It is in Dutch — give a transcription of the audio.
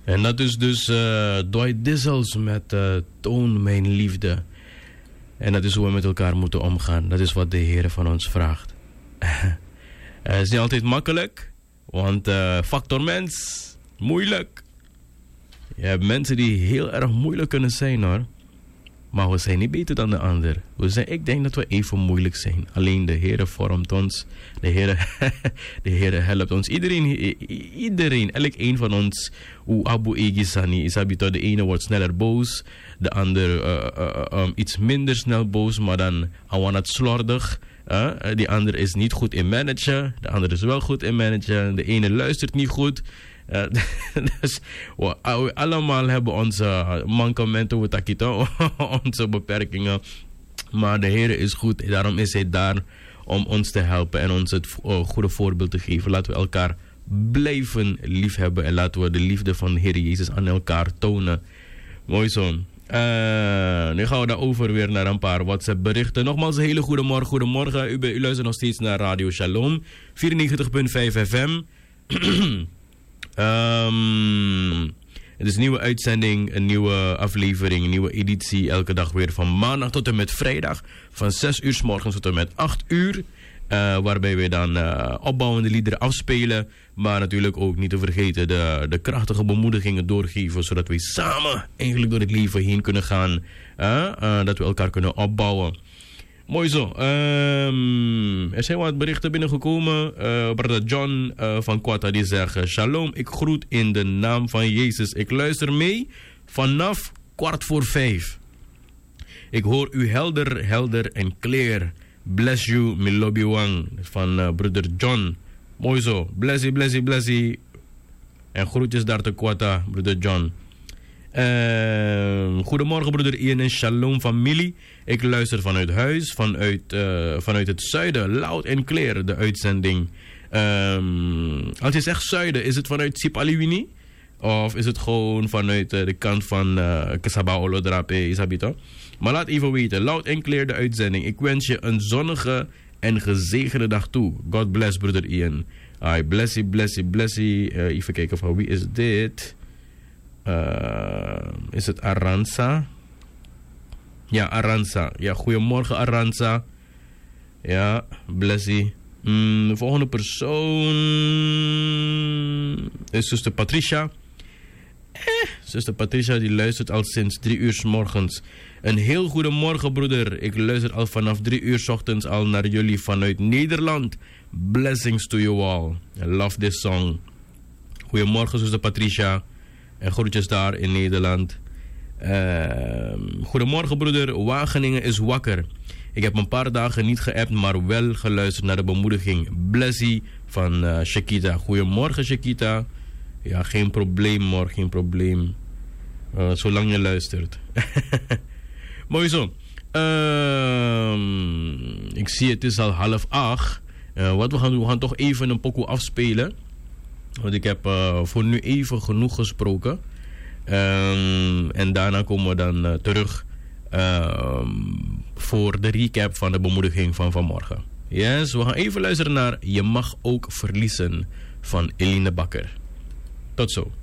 En dat is dus Dwight Dissels met Toon mijn liefde. En dat is hoe we met elkaar moeten omgaan. Dat is wat de Heer van ons vraagt. Het is niet altijd makkelijk. Want factor mens, moeilijk. Je hebt mensen die heel erg moeilijk kunnen zijn hoor. Maar we zijn niet beter dan de ander. Ik denk dat we even moeilijk zijn. Alleen de Heer vormt ons. De Heer helpt ons. Iedereen, elk een van ons. Abu Egisani is habitueel. De ene wordt sneller boos. De ander iets minder snel boos. Maar dan het slordig. Die ander is niet goed in managen. De ander is wel goed in managen. De ene luistert niet goed. Dus we allemaal hebben onze mankementen, onze beperkingen. Maar de Heer is goed. Daarom is Hij daar om ons te helpen en ons het goede voorbeeld te geven. Laten we elkaar blijven liefhebben. En laten we de liefde van de Heer Jezus aan elkaar tonen. Mooi zo. Nu gaan we daarover weer naar een paar WhatsApp berichten. Nogmaals een hele goede morgen. Goedemorgen. U luistert nog steeds naar Radio Shalom 94.5 FM. Het is een nieuwe uitzending, een nieuwe aflevering, een nieuwe editie. Elke dag weer van maandag tot en met vrijdag. Van 6 uur 's morgens tot en met 8 uur. Waarbij we dan opbouwende liederen afspelen. Maar natuurlijk ook niet te vergeten de krachtige bemoedigingen doorgeven. Zodat we samen eigenlijk door het leven heen kunnen gaan. Dat we elkaar kunnen opbouwen. Mooi zo. Er zijn wat berichten binnengekomen. Brother John van Quata die zegt: Shalom, ik groet in de naam van Jezus. Ik luister mee vanaf 4:15. Ik hoor u helder en clear. Bless you, Milobi Wang. Van Brother John. Mooi zo. Blessie. En groetjes daar te Quata, Brother John. Goedemorgen broeder Ian en Shalom familie. Ik luister vanuit huis, vanuit het zuiden, loud en clear de uitzending. Als je zegt zuiden, is het vanuit Sipaliwini? Of is het gewoon vanuit de kant van Kesaba Olodrape Isabito? Maar laat even weten, loud en clear de uitzending. Ik wens je een zonnige en gezegende dag toe. God bless broeder Ian. Blessie. Even kijken van wie is dit? Is het Aranza? Ja, Aranza. Ja, goedemorgen Aranza. Ja, blessie. De volgende persoon is zuster Patricia. Zuster Patricia die luistert al sinds 3 uur 's morgens. Een heel goede morgen broeder. Ik luister al vanaf 3 uur 's ochtends al naar jullie vanuit Nederland. Blessings to you all. I love this song. Goedemorgen zuster Patricia. En groetjes daar in Nederland. Goedemorgen broeder. Wageningen is wakker. Ik heb een paar dagen niet geappt, maar wel geluisterd naar de bemoediging. Blessie van Shakita. Goedemorgen Shakita. Ja, geen probleem morgen, geen probleem. Zolang je luistert. Mooi zo. Ik zie het is al 7:30. Wat we gaan doen, we gaan toch even een pokoe afspelen. Want ik heb voor nu even genoeg gesproken. En daarna komen we dan terug voor de recap van de bemoediging van vanmorgen. Yes, we gaan even luisteren naar Je mag ook verliezen van Eline Bakker. Tot zo.